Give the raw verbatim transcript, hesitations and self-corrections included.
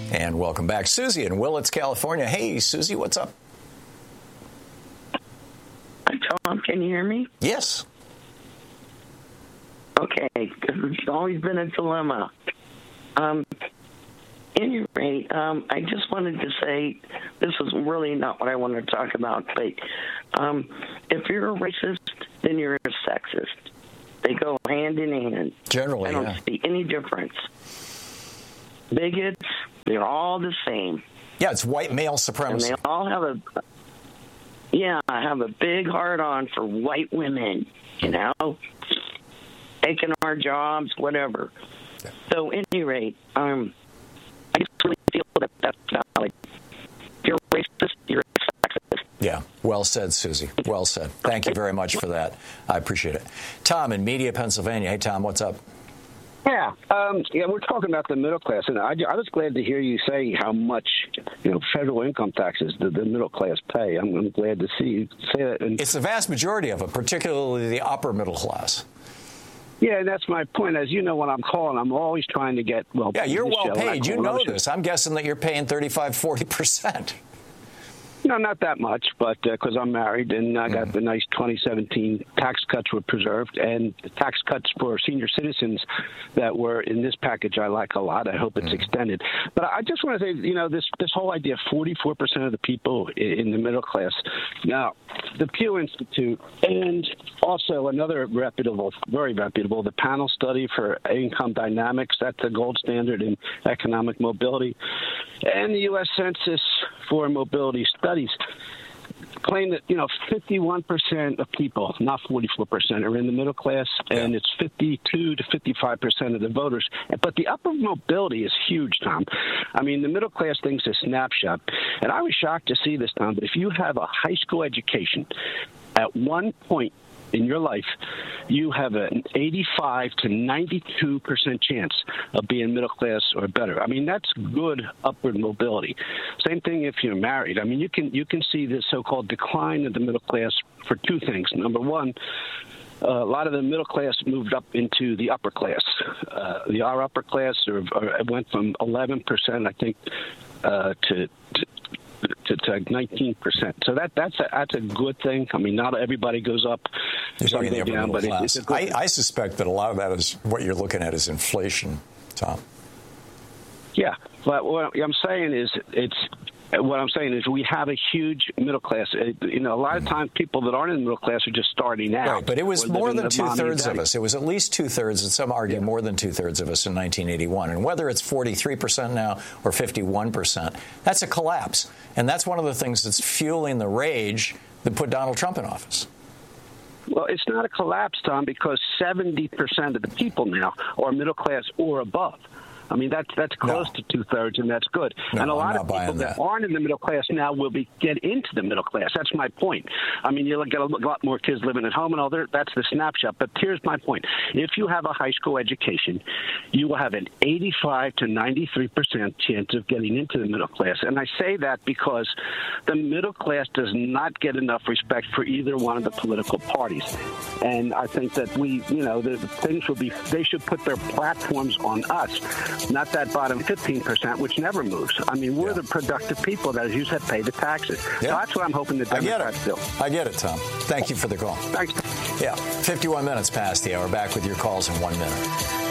And welcome back. Susie in Willits, California. Hey, Susie, what's up? Tom, can you hear me? Yes. Okay, because it's always been a dilemma. Um, at any rate, um, I just wanted to say, this is really not what I want to talk about, but um, if you're a racist, then you're a sexist. They go hand in hand. Generally, I don't yeah. see any difference. Bigots, they're all the same. Yeah, it's white male supremacy. And they all have a, yeah, I have a big heart on for white women, you know, taking our jobs, whatever. Yeah. So, at any rate, um, I just really feel that that's valid. If you're racist, you're sexist. Yeah, well said, Susie. Well said. Thank you very much for that. I appreciate it. Tom in Media, Pennsylvania. Hey, Tom, what's up? Yeah, um, yeah, we're talking about the middle class, and I, I was glad to hear you say how much, you know, federal income taxes the, the middle class pay. I'm, I'm glad to see you say that. And it's the vast majority of it, particularly the upper middle class. Yeah, that's my point. As you know, when I'm calling, I'm always trying to get well. Yeah, you're well paid. You know this. Show. I'm guessing that you're paying thirty-five, forty percent. No, not that much, but because uh, I'm married and I got mm. the nice twenty seventeen tax cuts were preserved, and the tax cuts for senior citizens that were in this package I like a lot. I hope it's mm. extended. But I just want to say, you know, this this whole idea of forty-four percent of the people in the middle class. Now, the Pew Institute and also another reputable, very reputable, the panel study for income dynamics, that's the gold standard in economic mobility, and the U S Census for Mobility Studies claim that, you know, fifty-one percent of people, not forty-four percent, are in the middle class, and it's fifty-two to fifty-five percent of the voters. But the upper mobility is huge, Tom. I mean, the middle class thing's a snapshot. And I was shocked to see this, Tom, but if you have a high school education, at one point in your life, you have an eighty-five to ninety-two percent chance of being middle class or better. I mean, that's good upward mobility. Same thing if you're married. I mean, you can you can see this so-called decline of the middle class for two things. Number one, uh, a lot of the middle class moved up into the upper class. Uh, the our upper class or, or went from eleven percent, I think, uh, to, to To, to nineteen percent. So that that's a, that's a good thing. I mean, not everybody goes up. You're talking the upper down, middle but class. It, it's I, I suspect that a lot of that is what you're looking at is inflation, Tom. Yeah, but what I'm saying is it's. What I'm saying is we have a huge middle class. You know, a lot of times people that aren't in the middle class are just starting out. Right, but it was more than two-thirds of us. It was at least two-thirds, and some argue yeah. more than two-thirds of us in nineteen eighty-one. And whether it's forty-three percent now or fifty-one percent, that's a collapse. And that's one of the things that's fueling the rage that put Donald Trump in office. Well, it's not a collapse, Tom, because seventy percent of the people now are middle class or above. I mean, that's that's close no. to two-thirds, and that's good. No, and a lot of people that. that aren't in the middle class now will be get into the middle class. That's my point. I mean, you'll get a lot more kids living at home and all that. That's the snapshot. But here's my point. If you have a high school education, you will have an eighty-five to ninety-three percent chance of getting into the middle class. And I say that because the middle class does not get enough respect for either one of the political parties. And I think that we, you know, the things would be, they should put their platforms on us. Not that bottom fifteen percent, which never moves. I mean, we're yeah. the productive people that, as you said, pay the taxes. Yeah. So that's what I'm hoping the Democrats do. I get it, Tom. Thank you for the call. Thanks. Yeah, fifty-one minutes past the hour. Back with your calls in one minute.